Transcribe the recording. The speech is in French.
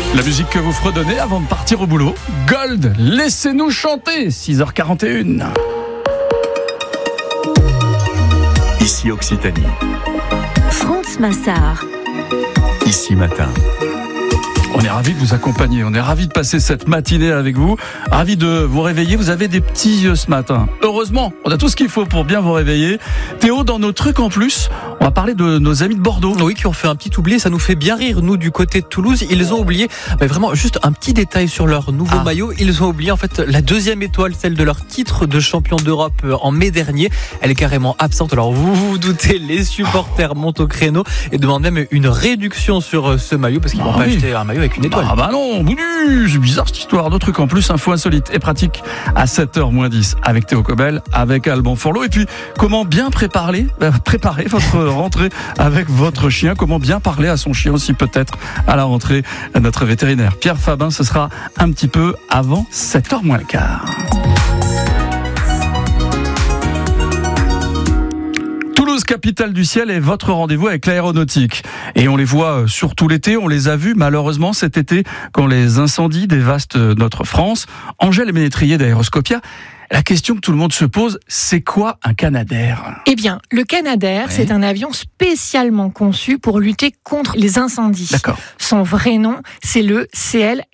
La musique que vous fredonnez avant de partir au boulot. Gold, laissez-nous chanter. 6h41. Ici Occitanie. France Massard. Ici Matin. On est ravis de vous accompagner, on est ravis de passer cette matinée avec vous, ravis de vous réveiller. Vous avez des petits yeux ce matin. Heureusement, on a tout ce qu'il faut pour bien vous réveiller. Théo, dans nos trucs en plus, on va parler de nos amis de Bordeaux. Oui, qui ont fait un petit oubli, ça nous fait bien rire, nous, du côté de Toulouse. Ils ont oublié, vraiment, juste un petit détail sur leur nouveau maillot. Ils ont oublié, en fait, la deuxième étoile, celle de leur titre de champion d'Europe en mai dernier. Elle est carrément absente. Alors, vous vous doutez, les supporters montent au créneau et demandent même une réduction sur ce maillot parce qu'ils vont pas acheter un maillot avec une étoile. Ah bah non, c'est bizarre cette histoire. D'autres trucs en plus, info insolite et pratique à 7h-10 avec Théo Cobel, avec Alban Forlot. Et puis, comment bien préparer votre rentrée avec votre chien. Comment bien parler à son chien aussi peut-être à la rentrée. Notre vétérinaire Pierre Fabin, ce sera un petit peu avant 7h-15. Toulouse, capitale du ciel, est votre rendez-vous avec l'aéronautique. Et on les voit surtout l'été, on les a vus malheureusement cet été quand les incendies dévastent notre France. Angèle Ménétrier d'Aéroscopia. La question que tout le monde se pose, c'est quoi un Canadair ? Eh bien, le Canadair, c'est un avion spécialement conçu pour lutter contre les incendies. D'accord. Son vrai nom, c'est le CL